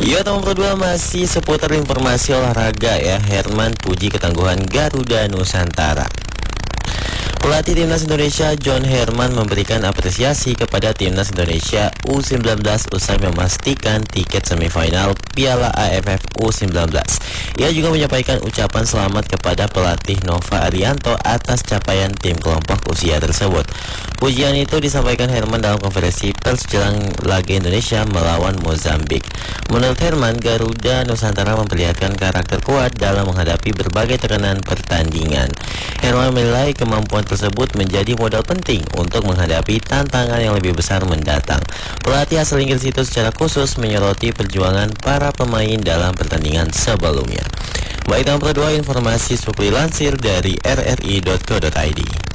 Ya, nomor kedua masih seputar informasi olahraga ya. Herman puji ketangguhan Garuda Nusantara. Pelatih Timnas Indonesia John Herman memberikan apresiasi kepada Timnas Indonesia U19 usai memastikan tiket semifinal Piala AFF U19. Ia juga menyampaikan ucapan selamat kepada pelatih Nova Arianto atas capaian tim kelompok usia tersebut. Pujian itu disampaikan Herman dalam konferensi pers jelang laga Indonesia melawan Mozambik. Menurut Herman, Garuda Nusantara memperlihatkan karakter kuat dalam menghadapi berbagai tekanan pertandingan. Herman menilai kemampuan tersebut menjadi modal penting untuk menghadapi tantangan yang lebih besar mendatang. Pelatih asal Inggris itu secara khusus menyoroti perjuangan para pemain dalam pertandingan sebelumnya. Baik, nomor kedua informasi Supri lansir dari rri.co.id.